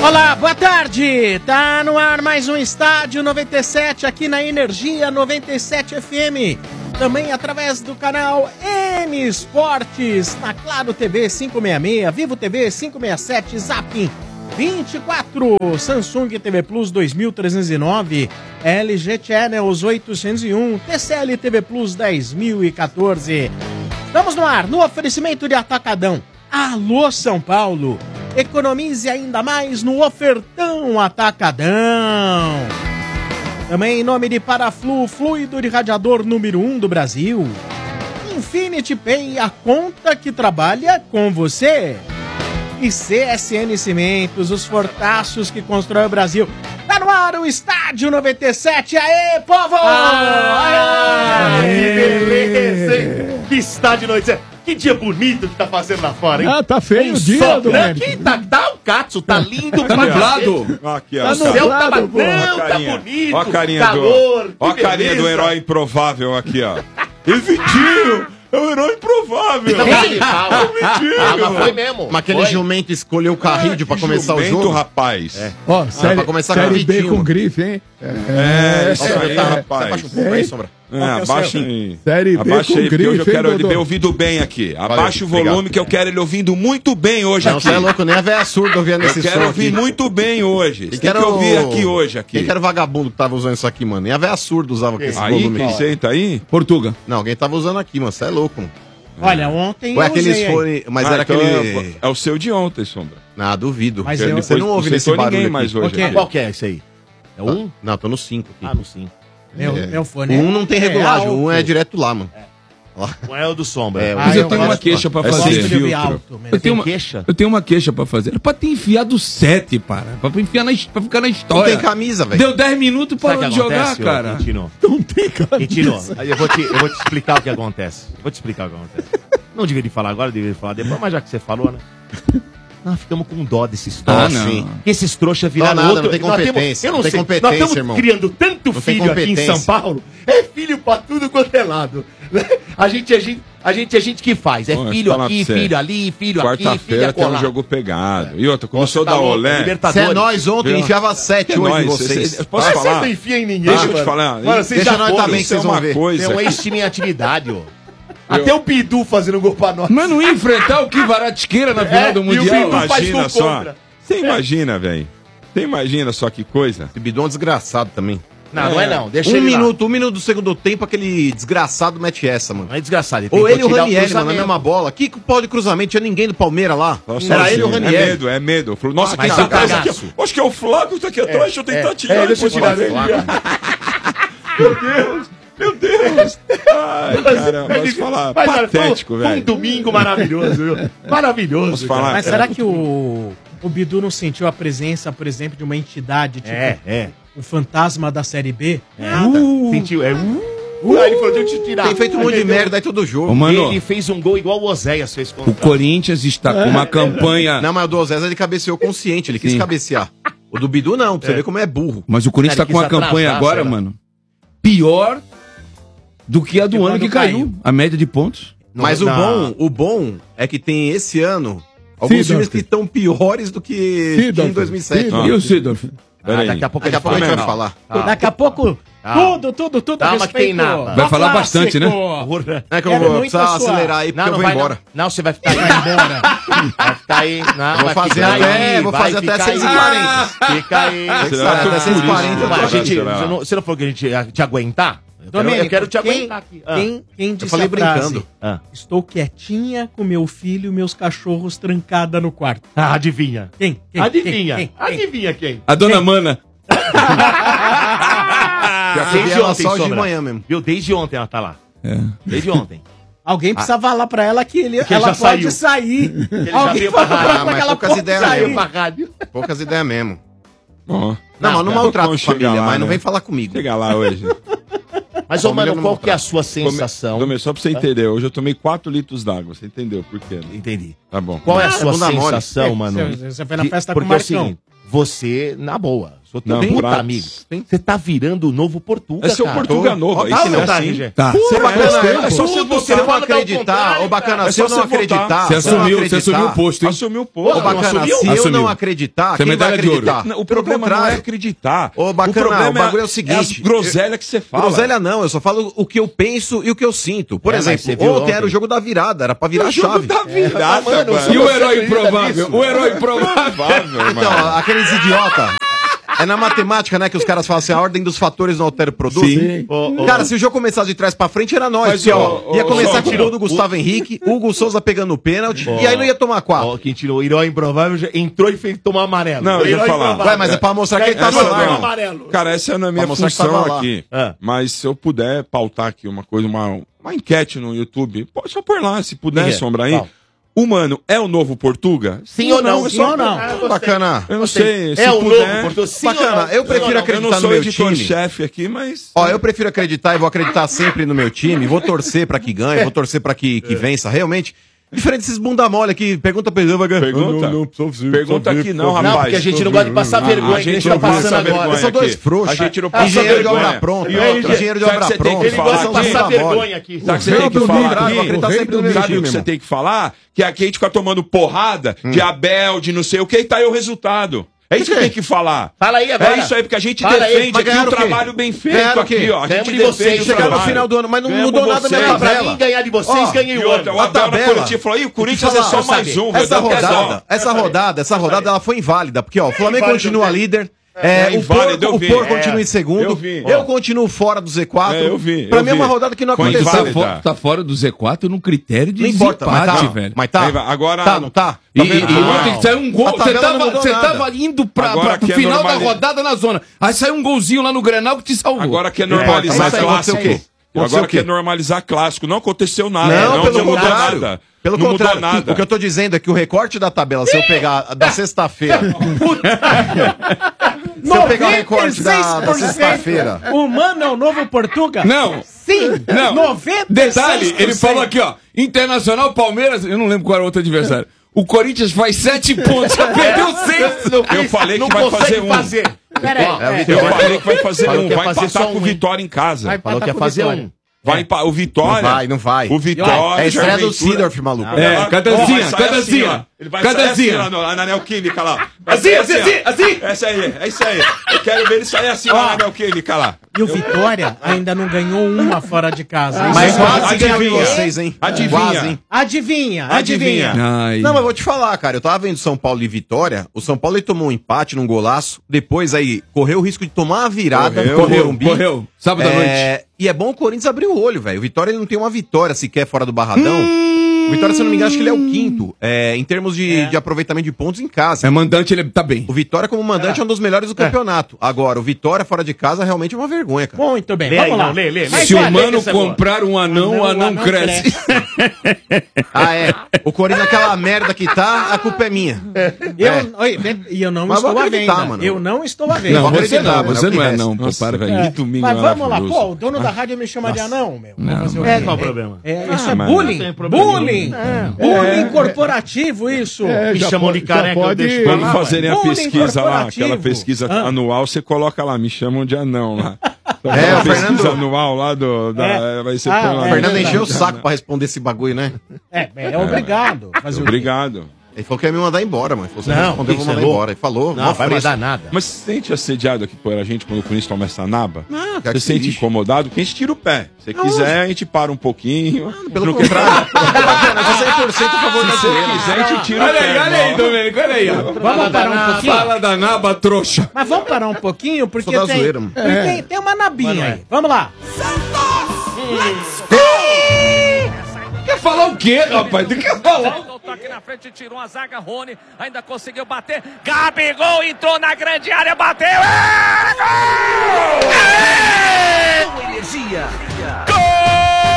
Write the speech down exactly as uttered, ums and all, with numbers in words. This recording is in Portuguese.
Olá, boa tarde! Tá no ar mais um Estádio noventa e sete aqui na Energia noventa e sete F M. Também através do canal M Esportes, na Claro T V quinhentos e sessenta e seis, Vivo T V quinhentos e sessenta e sete, Zapping vinte e quatro, Samsung T V Plus dois mil trezentos e nove, L G Channels oitocentos e um, T C L T V Plus dez mil e quatorze. Estamos no ar, no oferecimento de Atacadão. Alô, São Paulo! Economize ainda mais no ofertão Atacadão. Também em nome de Paraflu, fluido de radiador número um do Brasil. Infinity Pay, a conta que trabalha com você. E C S N Cimentos, os fortaços que constrói o Brasil. Tá no ar o Estádio noventa e sete. Aê, povo! Ah, que beleza, hein? Que estádio noventa e sete. Que dia bonito que tá fazendo lá fora, hein? Ah, tá feio um o dia, sol, Domênico. Aqui tá, tá o Katsu, tá lindo. Tá nublado. Aqui, ó. O céu tá nublado, pô. batendo, tá bonito. Ó a carinha calor, do, ó a carinha beleza. do herói improvável aqui, ó. E Vitinho é o herói improvável. Ah, mas foi mesmo. Mas aquele Foi. jumento escolheu o carrídio pra começar o Jumento, jogo. rapaz. É. Ó, série, pra começar com série B Vitinho. com grife, hein? É, isso Nossa, aí, tá, rapaz. abaixa um pouco aí, Sombra. É, abaixa aí. Série B Abaixa com aí, porque hoje eu grife, quero hein, ele Dodô? bem ouvido bem aqui. Abaixa o obrigado. volume que eu quero ele ouvindo muito bem hoje Não, aqui. você é louco, nem a véia surda ouvindo Eu esse quero som ouvir aqui. muito bem hoje. Você E tem que quero- ouvir aqui hoje. Aqui. Quem que era o vagabundo que tava usando isso aqui, mano? Nem a véia surda usava com esse Aí, volume quem aqui. senta aí? Portuga. Não, alguém tava usando aqui, mano. Você é louco, mano. Olha, ontem Ué, eu aqueles usei aí. fones... Mas Ah, era então aquele... é, é o seu de ontem, Sombra. Ah, duvido. Mas Porque eu- Você Depois não ouve não nesse sentou barulho ninguém aqui. mais hoje. Por quê? aqui. Qual que é esse aí? É um? Não, tô no cinco aqui. Ah, no sim. Meu, É. meu fone. Um não tem regulagem, é um é alto. direto lá, mano. Um é o do Sombra. É, Ah, Mas eu tenho gosto- uma queixa pra É eu fazer. gosto de filtro. ouvir alto mesmo. Eu tenho uma, queixa? eu tenho uma queixa pra fazer. Era pra ter enfiado sete, para. Pra, enfiar na, his- pra ficar na Não história. tem camisa, velho. Deu dez minutos e Sabe parou o de que jogar, acontece, ô, cara. Quintino? Não tem camisa. Quintino, aí eu vou, te, eu vou te explicar o que acontece. Vou te explicar o que acontece. Não deveria falar agora, deveria falar depois, mas já que você falou, né? Nós ficamos com dó desses Ah, trouxas. não. Que esses trouxas viraram nada, outro... não tem nós temos- competência, eu não não tem sei, competência, nós estamos irmão. criando tanto Não tem filho aqui em competência. São Paulo. É filho pra tudo quanto é lado. A gente é gente, a gente, é gente que faz. É Bom, filho falar aqui, pra você. filho ali, filho aqui, filho Quarta-feira tem um acolá. jogo pegado. E outra, começou Você tá da louco, olé. Libertadores. Se é nós ontem, Viu? enfiava sete, É oito nóis, de vocês. cê- cê- posso Mas falar? vocês não enfiam em ninguém, Deixa eu te mano. falar. Mano, vocês Deixa já nós foram. também, que Isso é vocês vão uma ver. coisa. Tem um ex-time em atividade, ó. Até o Bidu fazendo gol pra nós. Mas não ia enfrentar o Kivaratskeira na final É, do e o Mundial. Bidu faz Imagina gol só. contra. Você imagina, velho. Você imagina só que coisa. Esse bidão é desgraçado também. Não, não é não. Deixa Um ele lá. minuto, um minuto do segundo tempo, aquele desgraçado mete essa, mano. Não é desgraçado. Ou ele e o tentou tirar Ranieri, mano, na cruzamento. mesma bola. Que pau de cruzamento? Tinha ninguém do Palmeiras lá. Nossa, Era ele e o sozinho. Ranieri. É medo, é medo. Falou, nossa, Mas quem tá tá atrás aqui? cagaço. Acho que é o Flávio que tá aqui atrás. Deixa eu tentar é, tirar. é, deixa eu depois tirar fazer. ele. Meu Deus, meu Deus. Ai, cara, posso falar. Mas, olha, Patético, foi um- velho. Um domingo maravilhoso, viu? Maravilhoso. Posso cara. falar? Mas cara? será que o, o Bidu não sentiu a presença, por exemplo, de uma entidade, tipo É, é. o fantasma da Série B? Uh, Sentiu, é. Uh, uh, aí ele falou, deixa eu te tirar. Tem feito um monte de Entendeu? merda aí todo jogo. Ô, mano, Ele fez um gol igual o Oséias fez contra o Corinthians está com uma campanha... Não, mas o do Ozés ele cabeceou consciente, ele quis Sim. cabecear. O do Bidu não, pra você ver como é burro. Mas o Corinthians Cara, tá com uma quis campanha atrasar, agora, sei lá. mano, pior do que a do Que ano quando que caiu. caiu. A média de pontos. Mas o não. bom, o bom é que tem esse ano alguns Sidorf. times que estão piores do que tinha em Sidorf. dois mil e sete. Sidorf. E o Sidorf? Ah, Peraí. daqui a pouco Daqui ele a pouco a gente fala. vai falar. Ah. Daqui a pouco, Calma. tudo, tudo, tudo a Calma que respeito tem nada. Vai do falar bastante, né? Porra. Não é que eu Quero vou muito precisar a sua- acelerar aí, porque Não, eu não vou vai embora. Não, não, você vai ficar aí. embora. Vai ficar aí. Não, Vou vai fazer ficar até- aí, vou vai fazer até ficar seis e aí. quarenta. Fica aí. Você Será sabe, que até eu seis e por quarenta isso? eu tô Mas, gente, Será? você não, você não falou que a gente ia te aguentar? Eu quero, Domênico, eu quero te quem- aguentar aqui. Ah. Quem, quem disse falei a frase? brincando. Ah. Estou quietinha com meu filho e meus cachorros trancada no quarto. Ah, adivinha. Quem? Quem? Adivinha. Quem? Quem? Adivinha quem? A dona Mana. Já que Desde ela ontem, só hoje de Sombra. manhã mesmo. Viu? Desde ontem ela tá lá. É. Desde ontem. Alguém precisa falar pra ela que, ele, Que ela ele já pode saiu. sair. Ele já Alguém veio fala pra pra rádio. ela mas que ela poucas pode ideias sair. Saiu pra rádio. Poucas ideias mesmo. Ó, Não, mas não maltrata a vamos chegar família, lá, mas não né? vem falar comigo. Chega lá hoje. Mas, ô, Família mano, não qual que é a maltrata. sua sensação? Come- Só pra você entender, hoje eu tomei quatro litros d'água. Você entendeu por quê? né? Entendi. Tá bom. Qual é a Ah, sua bunda mole. sensação, mano? Você- você foi na de- festa com o Porque é o Marcão. seguinte, você, na boa, Sou teu Não, puta Pratos. amigo. Você tá virando o novo Portuga, É seu cara. Portuga novo, aí Tá, que não é tá, assim. R G. Tá. Ô, bacana, É é só só você se você não fala ao acreditar, contrário, ô bacana, É se eu só não você votar. acreditar, Você se eu não assumiu, você acreditar- assumiu o posto, hein? Assumiu o Ô, posto. bacana, assumiu? se eu Assumiu. não acreditar, Você quem vai medalha de ouro. acreditar? O Pelo problema não é contrário. acreditar. Ô, bacana, o problema o bagulho é o seguinte, É as groselhas que você fala. Groselha não, eu só falo o que eu penso e o que eu sinto. Por É, mas exemplo, você viu ontem ontem? era o jogo da virada, era pra virar O a jogo chave. da virada, mano, mano. E o Você herói acredita improvável? nisso? O herói improvável. Provável, Então, mano. aqueles idiota. É na matemática, né, que os caras falam assim, a ordem dos fatores não altera o produto. Sim. Ô, ô, Cara, se o jogo começasse de trás pra frente, era nós. Mas, Porque, ô, ó, ô, ia ô, começar só com o tirou- gol do Gustavo Henrique, Hugo Souza pegando o pênalti, e aí não ia tomar quatro. Ó, quem tirou o herói improvável já entrou e fez tomar amarelo. Não, eu ia Herói falar. improvável. Ué, mas é pra mostrar que ele Essa tava não lá, é irmão. amarelo. Cara, essa não é a minha Pra mostrar que função tava lá. aqui. Ah. Mas se eu puder pautar aqui uma coisa, uma, uma enquete no YouTube, pode só pôr lá, se puder, Que é? Sombra aí. Qual? O Mano é o novo Portuga? Sim ou não? É Sim só- ou não? Ah, eu gostei. Bacana. Eu não sei, se É o puder. novo Portuga. Sim ou Bacana, não? eu prefiro Sim ou não? Eu acreditar não no sou meu editor-chefe aqui, mas... Ó, eu prefiro acreditar e vou acreditar sempre no meu time, vou torcer pra que ganhe, vou torcer pra que, que vença, realmente. Diferente desses bunda mole aqui, pergunta pra ele, vai ganhar. Pergunta. Pergunta aqui não, rapaz. Não, porque a gente não gosta de passar vergonha, A que a gente gente tá não passa passando agora. vergonha São dois aqui. frouxos. A gente não passa Engenheiro de vergonha. obra pronta. E outra, Engenheiro de sabe obra que você tem pronta. que falar Ele gosta de aqui? passar Bunda mole. vergonha aqui. Sabe o que você Rei tem que do falar Nigro, aqui? vou acreditar o rei sempre do no meu Nigro, Sabe o que time, você tem que falar? Que aqui a gente fica tomando porrada de Abel, de não sei o que, e tá aí o resultado. É isso que tem que falar. Fala aí agora. É isso aí, porque a gente Fala aí, defende mas aqui ganharam um o quê? trabalho bem feito Ganharam o quê? aqui, ó. A Ganhamos gente de vocês, defende o Chegaram no trabalho. final do ano, mas não Ganhamos mudou nada na vocês. minha Pra tabela. mim, ganhar de vocês, Ó, ganhei E o outra, ano. o A Abel na tabela. coletiva falou, ih, o Corinthians Deixa é eu só falar, mais eu um, sabia. velho. Essa dá até dó. rodada, essa rodada, essa rodada ela foi inválida, porque ó, o Flamengo inválida continua também. líder. É, É o inválida, eu Porco, o vi. Porco É, continua em segundo. eu vi. Eu Ó. continuo fora do Z quatro. É, eu vi, Pra eu mim é vi. uma rodada que não Com Mas aconteceu. tá, inválida. fo- tá fora do Z quatro no critério de Não importa, mas desempate, tá, velho. mas tá. Aí vai, agora- Tá, não tá? E, Tá e, vendo? e Ah, ontem saiu um gol. a Você tabela não tava, mudou você nada. tava indo pra, Agora pra, pro que é final normali- da rodada na zona. Aí saiu um golzinho lá no Grenal que te salvou. Agora quer É, normalizar mas aí aconteceu clássico. o quê? Aconteceu Agora o quê? quer normalizar clássico. Não aconteceu nada. Não, pelo mudou contrário. nada. Pelo não contrário, mudou nada. o que eu tô dizendo é que o recorte da tabela, se eu pegar da sexta-feira. Se eu pegar o recorte da, da sexta-feira. O Mano é o novo Portuga? Não. Sim. Não. noventa e seis por cento. Detalhe, ele falou aqui, ó. Internacional, Palmeiras, eu não lembro qual era o outro adversário. O Corinthians faz sete pontos, já perdeu seis. Eu falei que Não vai consegue fazer um. fazer. Peraí. É o é. Vitória. Eu falei que vai fazer Falou um. que ia Vai fazer empatar só com um, o Vitória em casa. Vai Falou que ia empatar com o fazer Vitória. um. Vai empa- o Vitória. Não vai, não vai. O Vitória. É a estreia do Juventude- Sidorf, maluco. É, Ó, Cadanzinha, vai sair Cadanzinha. assim, ó. Ele vai Cadanzinha. sair assim lá no, lá na Neoquímica lá. Vai Assim, sair assim, assim, ó. assim. Essa aí, é isso aí. Eu quero ver ele sair assim lá na Neoquímica lá. E o Vitória ainda não ganhou uma fora de casa. Mas Isso- quase ganhou de Adivinha. vocês, hein? Adivinha. Quase, hein? Adivinha, Adivinha. adivinha. Ai. Não, mas eu vou te falar, cara. Eu tava vendo São Paulo e Vitória. O São Paulo ele tomou um empate num golaço. Depois aí correu o risco de tomar uma virada. Correu, no Correu, Morumbi. correu. Sábado à noite. É, e é bom o Corinthians abrir o olho, velho. O Vitória ele não tem uma vitória sequer fora do Barradão. O Vitória, se eu não me engano, acho que ele é o quinto é, em termos de, de aproveitamento de pontos em casa. É mandante, ele tá bem. O Vitória, como mandante, é, um dos melhores do campeonato. Agora, o Vitória fora de casa realmente é uma vergonha, cara. Muito bem, Lê vamos aí, lá. não, lê, lê, lê. Mas Se olha, o mano essa é boa. comprar um anão, o anão, cresce. Ah, é. O Corinthians, aquela merda que tá, a culpa é minha. Eu, É. oi, e eu não Mas estou vou à acreditar, venda. mano. Eu não estou à venda. Não, Vou você acreditar, não, mano, você é o que não é resta. não, pô, Nossa, para, velho. velho. É, domingo mas vamos lá, maravilhoso. pô, o dono da rádio me chama de anão, meu. Vou Não, fazer o É, quê? qual o problema? É, isso Ah, é mas- bullying. Não tem problema Bullying. Bullying corporativo, isso. Me já chamam pode- de já careca, eu pode- deixo Quando falar, fazerem a Bullying pesquisa lá, corporativo. aquela pesquisa Ah. anual, você coloca lá, me chamam de anão lá. É, a o pesquisa Fernando- anual lá do. Da, É. Vai ser Ah, põe é lá. O Fernando verdade. encheu o saco pra responder esse bagulho, né? É, é obrigado. Fazer o quê? Obrigado. Ele falou que ia me mandar embora, mano. Ele falou, se Não, não responder, eu vou isso é mandar louco. embora. Ele falou, Não, mó vai fresco. mandar nada. Mas você se sente assediado aqui por a gente quando o Corinthians toma essa naba? Não, cara, Você que se sente lixo. incomodado? Porque a gente tira o pé. Se quiser, a gente para um pouquinho. Pelo Não contrário. Bacana, eu sou cem por cento a favor da Se zoeira. quiser, a gente tira o Olha pé. aí, olha aí, irmão. Domênico, olha aí. ó. Vamos parar um pouquinho? Fala da naba, trouxa. Mas vamos parar um pouquinho, porque Sou da tem, zoeira, mano. porque tem, tem uma nabinha aí. Vamos lá. Quer falar o quê, rapaz? Tu quer falar? O toque na frente, tirou a zaga, Rony ainda conseguiu bater, Gabigol entrou na grande área, bateu, é gol!